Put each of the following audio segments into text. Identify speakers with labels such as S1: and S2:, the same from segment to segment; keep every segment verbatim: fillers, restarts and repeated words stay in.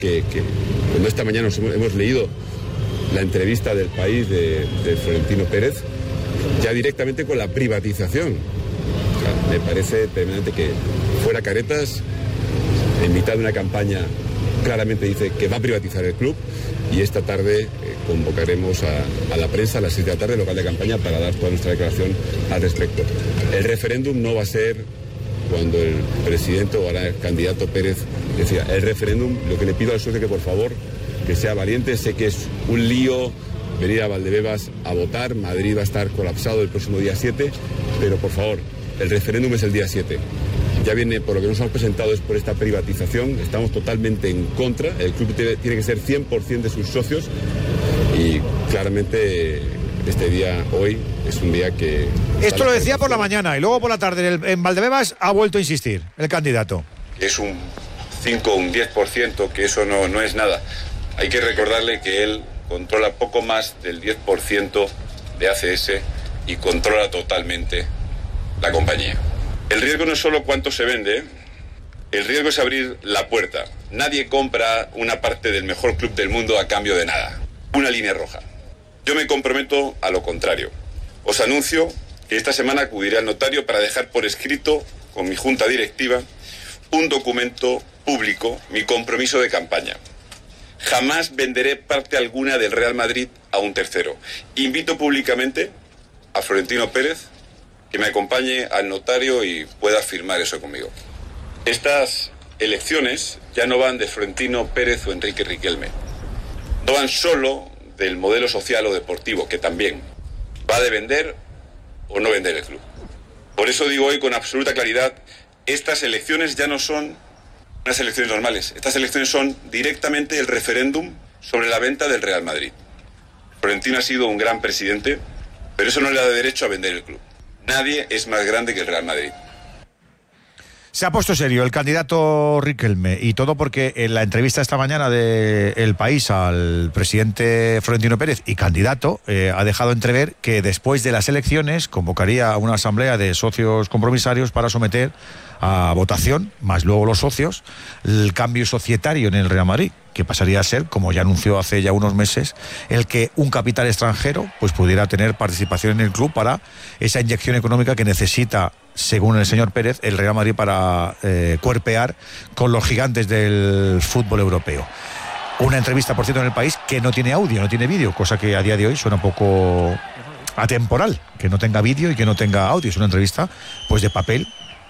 S1: Que, que cuando esta mañana nos hemos, hemos leído la entrevista del País de, de Florentino Pérez, ya directamente con la privatización. O sea, me parece tremendamente que fuera caretas, en mitad de una campaña claramente dice que va a privatizar el club, y esta tarde eh, convocaremos a, a la prensa a las seis de la tarde, local de campaña, para dar toda nuestra declaración al respecto. El referéndum no va a ser cuando el presidente o ahora el candidato Pérez decía, el referéndum, lo que le pido al socio es que por favor que sea valiente. Sé que es un lío venir a Valdebebas a votar, Madrid va a estar colapsado el próximo día siete, pero por favor, el referéndum es el día siete. Ya viene, por lo que nos hemos presentado, es por esta privatización, estamos totalmente en contra, el club tiene, tiene que ser cien por ciento de sus socios, y claramente este día, hoy, es un día que...
S2: Esto lo decía por la mañana, y luego por la tarde en, el, en Valdebebas ha vuelto a insistir el candidato.
S3: Es un cinco o un diez por ciento, que eso no, no es nada. Hay que recordarle que él controla poco más del diez por ciento de A C S y controla totalmente la compañía. El riesgo no es solo cuánto se vende, el riesgo es abrir la puerta. Nadie compra una parte del mejor club del mundo a cambio de nada. Una línea roja. Yo me comprometo a lo contrario. Os anuncio que esta semana acudiré al notario para dejar por escrito, con mi junta directiva, un documento público, mi compromiso de campaña. Jamás venderé parte alguna del Real Madrid a un tercero. Invito públicamente a Florentino Pérez que me acompañe al notario y pueda firmar eso conmigo. Estas elecciones ya no van de Florentino Pérez o Enrique Riquelme. No van solo del modelo social o deportivo, que también va de vender o no vender el club. Por eso digo hoy con absoluta claridad, estas elecciones ya no son unas elecciones normales. Estas elecciones son directamente el referéndum sobre la venta del Real Madrid. Florentino ha sido un gran presidente, pero eso no le da derecho a vender el club. Nadie es más grande que el Real Madrid.
S2: Se ha puesto serio el candidato Riquelme, y todo porque en la entrevista esta mañana de El País al presidente Florentino Pérez y candidato eh, ha dejado entrever que después de las elecciones convocaría a una asamblea de socios compromisarios para someter a votación, más luego los socios, el cambio societario en el Real Madrid, que pasaría a ser, como ya anunció hace ya unos meses, el que un capital extranjero pues pudiera tener participación en el club para esa inyección económica que necesita, según el señor Pérez, el Real Madrid para eh, cuerpear con los gigantes del fútbol europeo. Una entrevista, por cierto, en El País que no tiene audio, no tiene vídeo, cosa que a día de hoy suena un poco atemporal, que no tenga vídeo y que no tenga audio. Es una entrevista pues de papel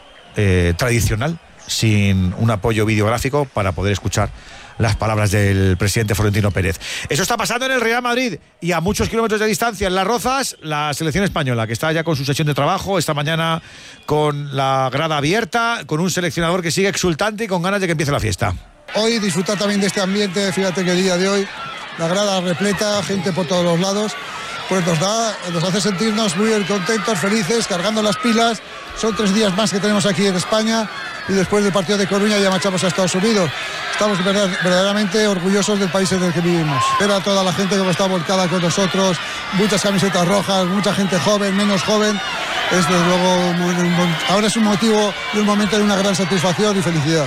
S2: eh, tradicional, sin un apoyo videográfico para poder escuchar las palabras del presidente Florentino Pérez. Eso está pasando en el Real Madrid, y a muchos kilómetros de distancia en Las Rozas, la selección española, que está ya con su sesión de trabajo esta mañana, con la grada abierta, con un seleccionador que sigue exultante y con ganas de que empiece la fiesta.
S4: Hoy disfrutar también de este ambiente, fíjate que el día de hoy, la grada repleta, gente por todos los lados, pues nos da, nos hace sentirnos muy contentos, felices, cargando las pilas. Son tres días más que tenemos aquí en España, y después del partido de Coruña ya marchamos a Estados Unidos. Estamos verdad, verdaderamente orgullosos del país en el que vivimos. Pero a toda la gente que está volcada con nosotros, muchas camisetas rojas, mucha gente joven, menos joven. Es desde luego, ahora es un motivo y un momento de una gran satisfacción y felicidad.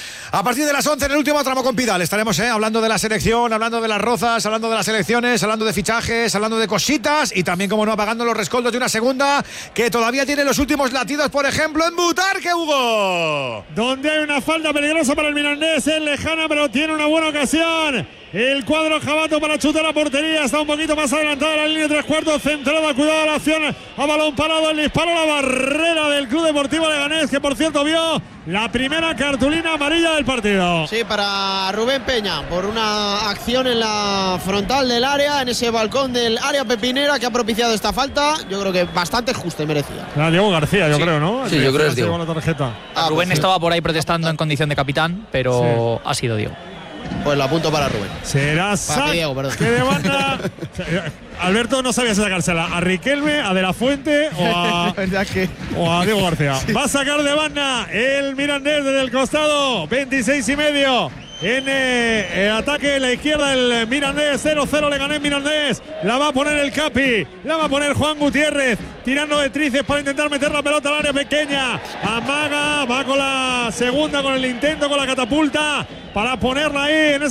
S2: A partir de las once en el último tramo con Pidal estaremos eh, hablando de la selección, hablando de Las Rozas, hablando de las elecciones, hablando de fichajes, hablando de cositas, y también, como no, apagando los rescoldos de una segunda que todavía tiene los últimos latidos, por ejemplo, en Butarque, Hugo.
S5: Donde hay una falta peligrosa para el Mirandés, es lejana, pero tiene una buena ocasión. El cuadro jabato para chutar a portería, está un poquito más adelantada la línea de tres cuartos, centrada, cuidado la acción, a balón parado, el disparo a la barrera del Club Deportivo Leganés, que por cierto vio la primera cartulina amarilla del partido.
S6: Sí, para Rubén Peña, por una acción en la frontal del área, en ese balcón del área pepinera, que ha propiciado esta falta. Yo creo que bastante justa y merecida.
S5: La Diego García, yo
S7: sí.
S5: creo, ¿no?
S7: Sí, yo creo que es Diego.
S5: La tarjeta.
S7: Ah, Rubén pues estaba por ahí protestando en condición de capitán, pero sí, ha sido Diego.
S6: Pues lo apunto para Rubén.
S5: Será saque de banda. Alberto no sabía si sacársela a Riquelme, a De La Fuente o a, que... o a Diego García. Sí. Va a sacar de banda el Mirandés desde el costado, veintiséis y medio. En eh, el ataque en la izquierda el Mirandés, cero cero le gané Mirandés. La va a poner el Capi, la va a poner Juan Gutiérrez, tirando de tríceps para intentar meter la pelota al área pequeña. Amaga, va con la segunda, con el intento, con la catapulta, para ponerla ahí en ese